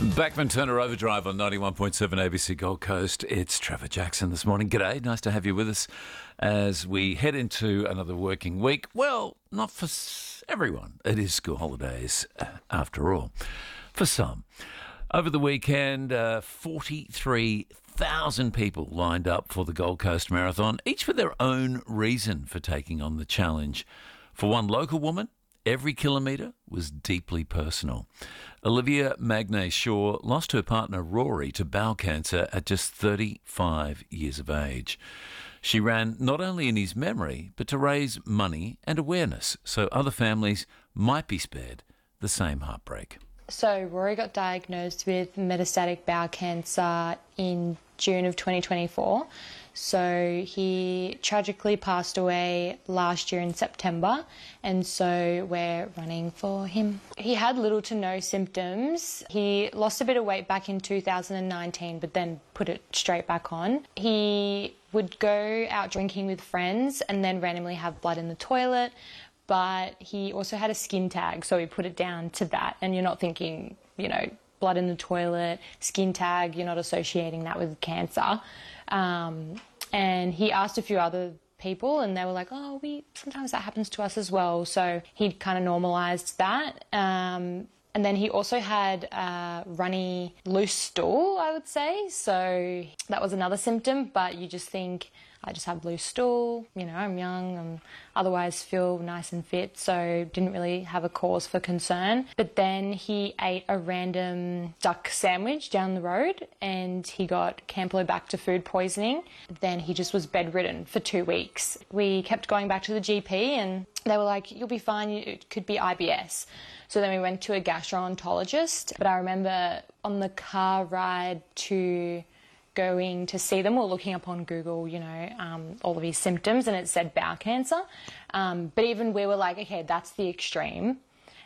Backman Turner Overdrive on 91.7 ABC Gold Coast. It's Trevor Jackson this morning. G'day, nice to have you with us as we head into another working week. Well, not for everyone. It is school holidays after all. For some. Over the weekend, 43,000 people lined up for the Gold Coast Marathon, each with their own reason for taking on the challenge. For one local woman, every kilometre was deeply personal. Olivia Magnay Shaw lost her partner Rory to bowel cancer at just 35 years of age. She ran not only in his memory, but to raise money and awareness so other families might be spared the same heartbreak. So Rory got diagnosed with metastatic bowel cancer in June of 2024. So he tragically passed away last year in September, and so we're running for him. He had little to no symptoms. He lost a bit of weight back in 2019, but then put it straight back on. He would go out drinking with friends and then randomly have blood in the toilet, but he also had a skin tag, so we put it down to that. And you're not thinking, blood in the toilet, skin tag, you're not associating that with cancer. And he asked a few other people and they were like, sometimes that happens to us as well. So he kind of normalised that. And then he also had a runny, loose stool, I would say. So that was another symptom, but you just think, I just have loose stool, I'm young and otherwise feel nice and fit, so didn't really have a cause for concern. But then he ate a random duck sandwich down the road and he got Campylobacter food poisoning. Then he just was bedridden for 2 weeks. We kept going back to the GP and they were like, you'll be fine, it could be IBS. So then we went to a gastroenterologist. But I remember on the car ride to going to see them or looking up on Google, all of his symptoms, and it said bowel cancer. But even we were like, okay, that's the extreme.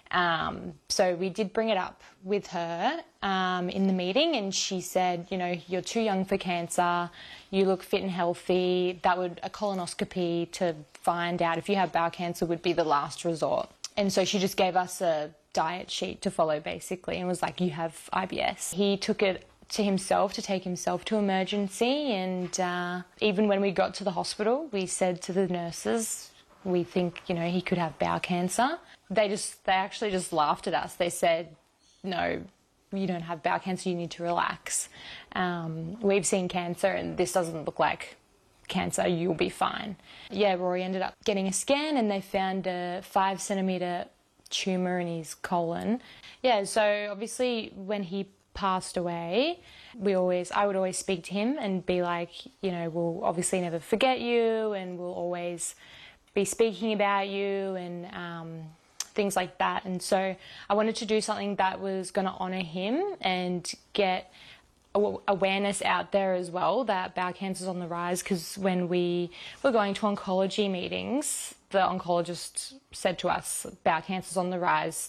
So we did bring it up with her in the meeting, and she said, you're too young for cancer, you look fit and healthy, a colonoscopy to find out if you have bowel cancer would be the last resort. And so she just gave us a diet sheet to follow basically and was like, you have IBS. He took it to himself to take himself to emergency, and even when we got to the hospital we said to the nurses, we think he could have bowel cancer. They actually just laughed at us. They said, no, you don't have bowel cancer, you need to relax. We've seen cancer and this doesn't look like cancer, you'll be fine. Rory ended up getting a scan and they found a 5 centimetre tumour in his colon. So obviously when he passed away, I would always speak to him and be like, we'll obviously never forget you and we'll always be speaking about you and things like that. And so I wanted to do something that was going to honour him and get awareness out there as well that bowel cancer is on the rise, because when we were going to oncology meetings, the oncologist said to us, bowel cancer is on the rise,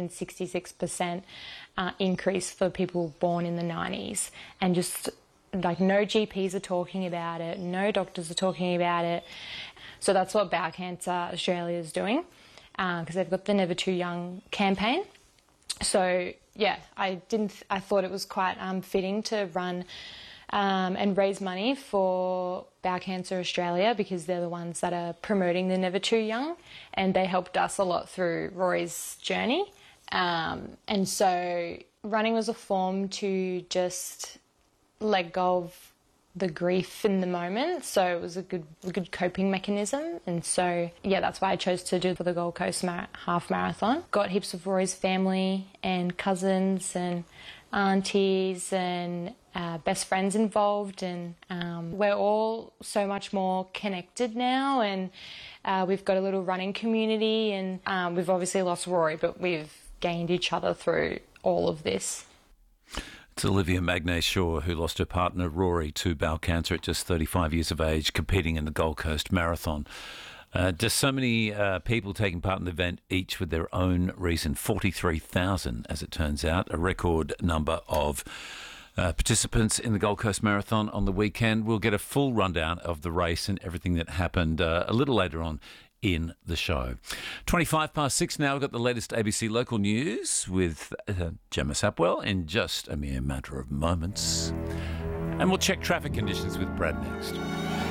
266% increase for people born in the 90s. And just like no GPs are talking about it, no doctors are talking about it. So that's what Bowel Cancer Australia is doing, because they've got the Never Too Young campaign. So I thought it was quite fitting to run and raise money for Bowel Cancer Australia, because they're the ones that are promoting the Never Too Young, and they helped us a lot through Rory's journey. And so running was a form to just let go of the grief in the moment, so it was a good coping mechanism. And so that's why I chose to do the Gold Coast half marathon. Got heaps of Rory's family and cousins and aunties and best friends involved, and we're all so much more connected now, and we've got a little running community, and we've obviously lost Rory, but we've gained each other through all of this. It's Olivia Magnay Shaw, who lost her partner Rory to bowel cancer at just 35 years of age, competing in the Gold Coast Marathon. Just so many people taking part in the event, each with their own reason. 43,000, as it turns out, a record number of participants in the Gold Coast Marathon on the weekend. We'll get a full rundown of the race and everything that happened a little later on in the show. 6:25 now. We've got the latest ABC local news with Gemma Sapwell in just a mere matter of moments. And we'll check traffic conditions with Brad next.